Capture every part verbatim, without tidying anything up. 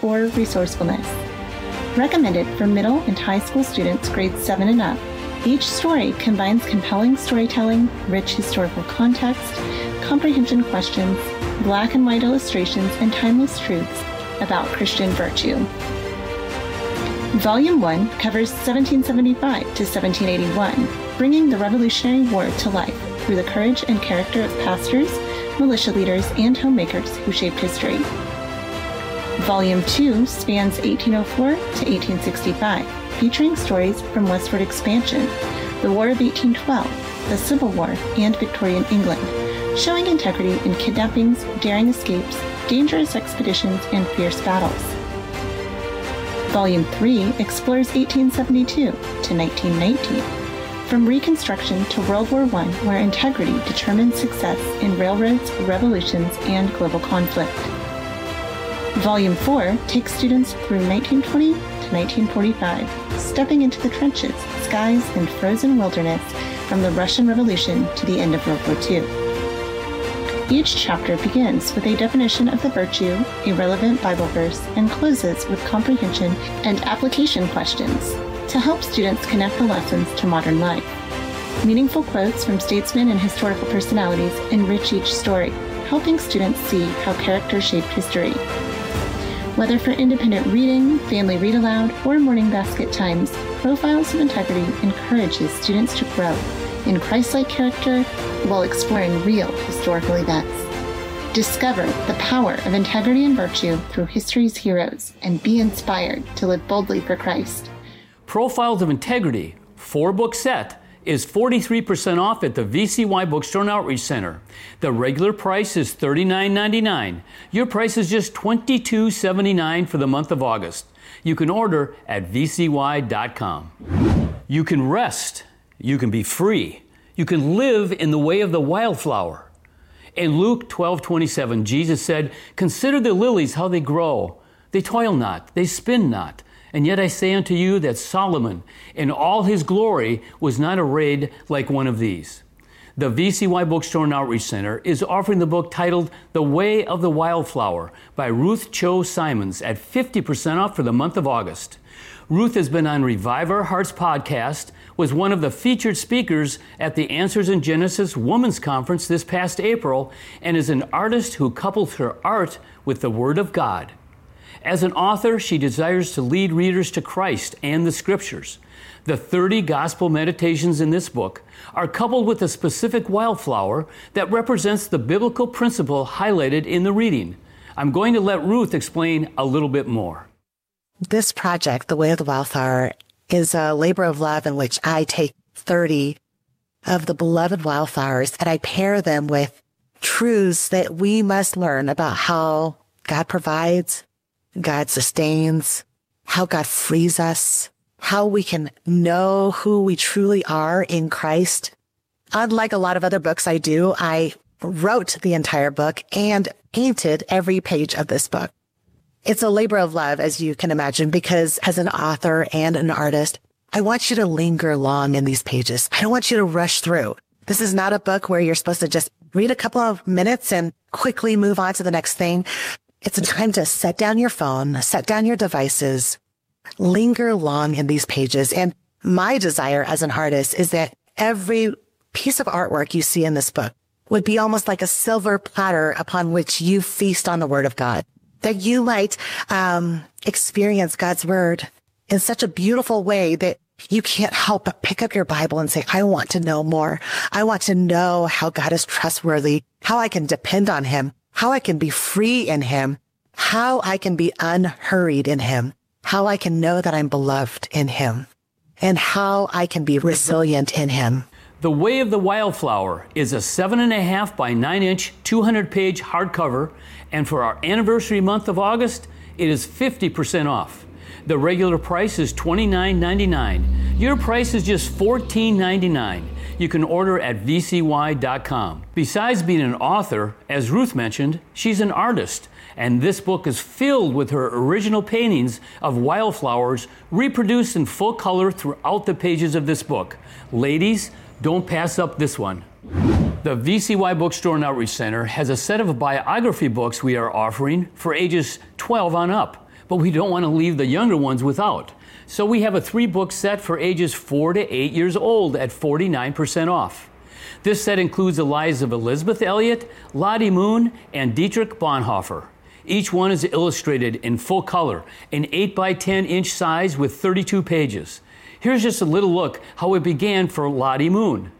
or resourcefulness. Recommended for middle and high school students grades seven and up, each story combines compelling storytelling, rich historical context, comprehension questions, black and white illustrations, and timeless truths about Christian virtue. Volume one covers seventeen seventy-five to seventeen eighty-one, bringing the Revolutionary War to life through the courage and character of pastors, militia leaders, and homemakers who shaped history. Volume two spans eighteen oh four to eighteen sixty-five, featuring stories from westward expansion, the War of eighteen twelve, the Civil War, and Victorian England, showing integrity in kidnappings, daring escapes, dangerous expeditions, and fierce battles. Volume three explores eighteen seventy-two to nineteen nineteen, from Reconstruction to World War One, where integrity determined success in railroads, revolutions, and global conflict. Volume four takes students through nineteen twenty to nineteen forty-five, stepping into the trenches, skies, and frozen wilderness from the Russian Revolution to the end of World War Two. Each chapter begins with a definition of the virtue, a relevant Bible verse, and closes with comprehension and application questions to help students connect the lessons to modern life. Meaningful quotes from statesmen and historical personalities enrich each story, helping students see how character shaped history. Whether for independent reading, family read aloud, or morning basket times, Profiles of Integrity encourages students to grow in Christ-like character while exploring real historical events. Discover the power of integrity and virtue through history's heroes and be inspired to live boldly for Christ. Profiles of Integrity, four-book set, is forty-three percent off at the V C Y Bookstore and Outreach Center. The regular price is thirty-nine ninety-nine. Your price is just twenty-two seventy-nine for the month of August. You can order at v c y dot com. You can rest. You can be free. You can live in the way of the wildflower. In Luke twelve twenty-seven, Jesus said, "Consider the lilies, how they grow. They toil not, they spin not. And yet I say unto you that Solomon, in all his glory, was not arrayed like one of these." The V C Y Bookstore and Outreach Center is offering the book titled The Way of the Wildflower by Ruth Cho Simons at fifty percent off for the month of August. Ruth has been on Revive Our Hearts podcast, was one of the featured speakers at the Answers in Genesis Women's Conference this past April, and is an artist who couples her art with the Word of God. As an author, she desires to lead readers to Christ and the Scriptures. The thirty gospel meditations in this book are coupled with a specific wildflower that represents the biblical principle highlighted in the reading. I'm going to let Ruth explain a little bit more. This project, The Way of the Wildflower, is a labor of love in which I take thirty of the beloved wildflowers and I pair them with truths that we must learn about how God provides, God sustains, how God frees us, how we can know who we truly are in Christ. Unlike a lot of other books I do, I wrote the entire book and painted every page of this book. It's a labor of love, as you can imagine, because as an author and an artist, I want you to linger long in these pages. I don't want you to rush through. This is not a book where you're supposed to just read a couple of minutes and quickly move on to the next thing. It's a time to set down your phone, set down your devices, linger long in these pages. And my desire as an artist is that every piece of artwork you see in this book would be almost like a silver platter upon which you feast on the Word of God, that you might um, experience God's Word in such a beautiful way that you can't help but pick up your Bible and say, I want to know more. I want to know how God is trustworthy, how I can depend on Him, how I can be free in Him, how I can be unhurried in Him, how I can know that I'm beloved in Him, and how I can be resilient in Him. The Way of the Wildflower is a seven and a half by nine inch, two hundred page hardcover, and for our anniversary month of August, it is fifty percent off. The regular price is twenty-nine ninety-nine. Your price is just fourteen ninety-nine. You can order at v c y dot com. Besides being an author, as Ruth mentioned, she's an artist, and this book is filled with her original paintings of wildflowers reproduced in full color throughout the pages of this book. Ladies, don't pass up this one. The V C Y Bookstore and Outreach Center has a set of biography books we are offering for ages twelve on up. but we don't want to leave the younger ones without. So we have a three-book set for ages four to eight years old at forty-nine percent off. This set includes the lives of Elizabeth Elliot, Lottie Moon, and Dietrich Bonhoeffer. Each one is illustrated in full color, an eight by ten inch size with thirty-two pages. Here's just a little look how it began for Lottie Moon.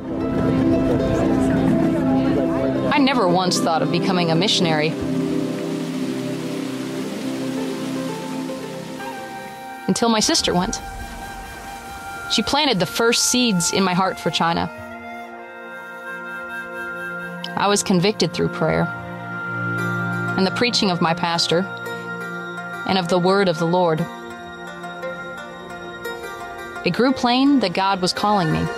I never once thought of becoming a missionary. Until my sister went. She planted the first seeds in my heart for China. I was convicted through prayer and the preaching of my pastor and of the word of the Lord. It grew plain that God was calling me.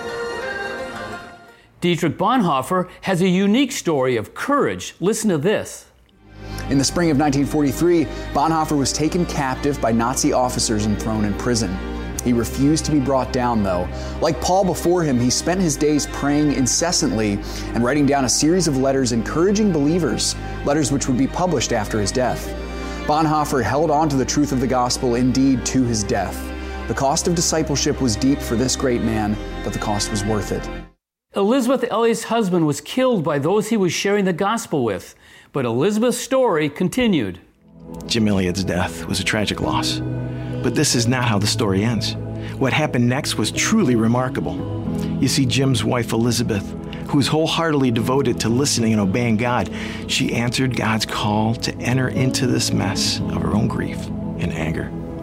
Dietrich Bonhoeffer has a unique story of courage. Listen to this. In the spring of nineteen forty-three, Bonhoeffer was taken captive by Nazi officers and thrown in prison. He refused to be brought down, though. Like Paul before him, he spent his days praying incessantly and writing down a series of letters encouraging believers, letters which would be published after his death. Bonhoeffer held on to the truth of the gospel indeed to his death. The cost of discipleship was deep for this great man, but the cost was worth it. Elizabeth Elliot's husband was killed by those he was sharing the gospel with, but Elizabeth's story continued. Jim Elliot's death was a tragic loss, but this is not how the story ends. What happened next was truly remarkable. You see, Jim's wife Elizabeth, who was wholeheartedly devoted to listening and obeying God, she answered God's call to enter into this mess of her own grief and anger.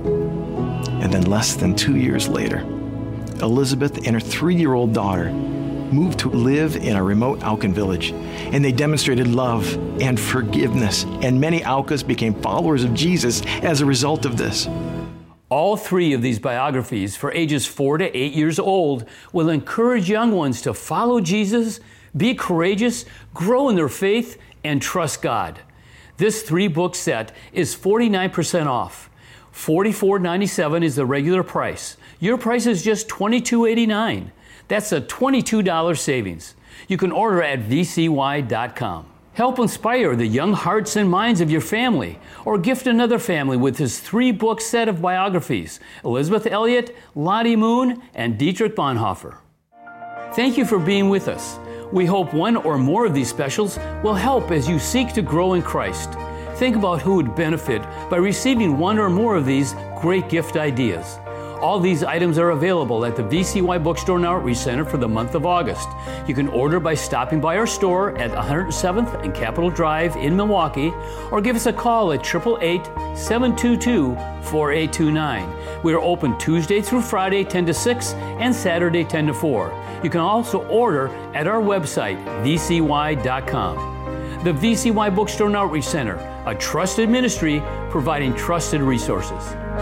And then less than two years later, Elizabeth and her three-year-old daughter moved to live in a remote Aucan village, and they demonstrated love and forgiveness, and many Aucas became followers of Jesus as a result of this. All three of these biographies for ages four to eight years old will encourage young ones to follow Jesus, be courageous, grow in their faith, and trust God. This three-book set is forty-nine percent off. forty-four ninety-seven is the regular price. Your price is just twenty-two eighty-nine. That's a twenty-two dollars savings. You can order at v c y dot com. Help inspire the young hearts and minds of your family, or gift another family with this three-book set of biographies, Elizabeth Elliot, Lottie Moon, and Dietrich Bonhoeffer. Thank you for being with us. We hope one or more of these specials will help as you seek to grow in Christ. Think about who would benefit by receiving one or more of these great gift ideas. All these items are available at the V C Y Bookstore and Outreach Center for the month of August. You can order by stopping by our store at one hundred seventh and Capitol Drive in Milwaukee, or give us a call at eight eight eight, seven two two, four eight two nine. We are open Tuesday through Friday ten to six and Saturday ten to four. You can also order at our website, v c y dot com. The V C Y Bookstore and Outreach Center, a trusted ministry providing trusted resources.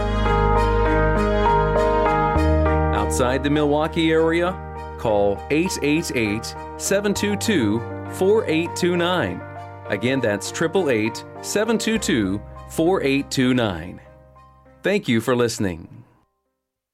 Outside the Milwaukee area, call eight eight eight, seven two two, four eight two nine. Again, that's eight eight eight, seven two two, four eight two nine. Thank you for listening.